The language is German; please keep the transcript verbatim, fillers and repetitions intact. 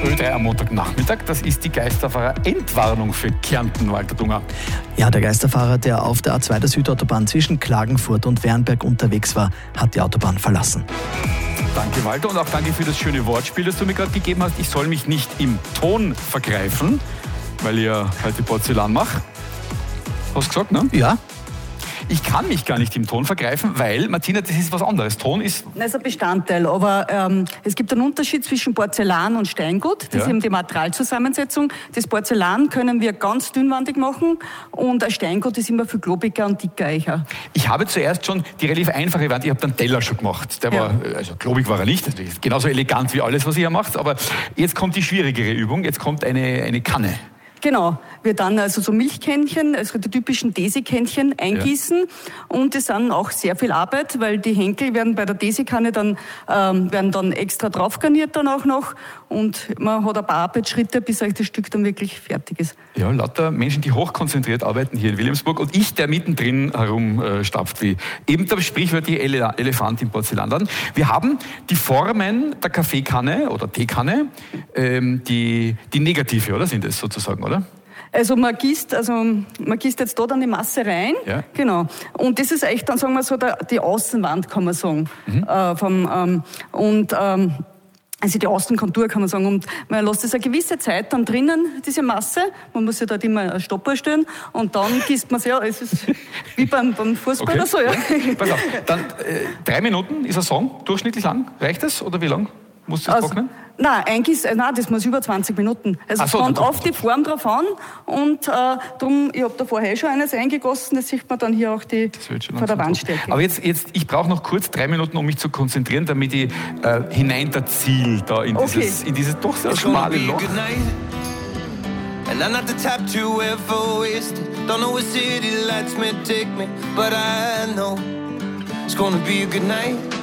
Ö drei am Montagnachmittag. Das ist die Geisterfahrer-Entwarnung für Kärnten, Walter Dunger. Ja, der Geisterfahrer, der auf der A zwei der Südautobahn zwischen Klagenfurt und Wernberg unterwegs war, hat die Autobahn verlassen. Danke, Walter, und auch danke für das schöne Wortspiel, das du mir gerade gegeben hast. Ich soll mich nicht im Ton vergreifen, weil ich ja heute Porzellan mache. Hast du gesagt, ne? Ja. Ich kann mich gar nicht im Ton vergreifen, weil, Martina, das ist was anderes. Ton ist... Das ist ein Bestandteil, aber ähm, es gibt einen Unterschied zwischen Porzellan und Steingut. Das Ja. ist eben die Materialzusammensetzung. Das Porzellan können wir ganz dünnwandig machen und ein Steingut ist immer viel globiger und dicker eicher. Ich habe zuerst schon die relativ einfache Variante, ich habe den Teller schon gemacht. Der Ja. war, also globig war er nicht, das ist genauso elegant wie alles, was ihr macht, aber jetzt kommt die schwierigere Übung, jetzt kommt eine, eine Kanne. Genau, wir dann also so Milchkännchen, also die typischen Desi-Kännchen eingießen und das sind auch sehr viel Arbeit, weil die Henkel werden bei der Desi-Kanne dann, ähm, werden dann extra drauf garniert dann auch noch und man hat ein paar Arbeitsschritte, bis euch das Stück dann wirklich fertig ist. Ja, lauter Menschen, die hochkonzentriert arbeiten hier in Wilhelmsburg und ich, der mittendrin herumstapft wie eben der sprichwörtliche Ele- Elefant im Porzellanladen. Wir haben die Formen der Kaffeekanne oder Teekanne, ähm, die, die negative, oder sind es sozusagen, oder? Also man gießt, also man gießt jetzt da dann die Masse rein, Ja. genau. Und das ist echt dann, sagen wir so, der, die Außenwand, kann man sagen. Mhm. Äh, vom, ähm, und ähm, also die Außenkontur, kann man sagen. Und man lässt das eine gewisse Zeit dann drinnen, diese Masse. Man muss ja dort immer eine Stoppuhr stellen. Und dann gießt man es, ja, es ist wie beim, beim Fußball Okay. oder so, ja. Pass auf, dann äh, drei Minuten ist ein Song, durchschnittlich lang. Reicht das oder wie lang? Musst du es Also, trocknen? nein, eigentlich, äh, nein, das muss über zwanzig Minuten. Also Ach es so, kommt dann- auf die Form drauf an und äh, drum, ich habe da vorher schon eines eingegossen, das sieht man dann hier auch die Das wird schon vor der langsam so. Wandstärke. Aber jetzt, jetzt, ich brauche noch kurz drei Minuten, um mich zu konzentrieren, damit ich äh, hineinterziel da in Okay. dieses, in dieses doch sehr It's gonna schmale be a Loch. good night. And I'm not the type to ever waste it. Don't know where city lights may take me, but I know it's gonna be a good night.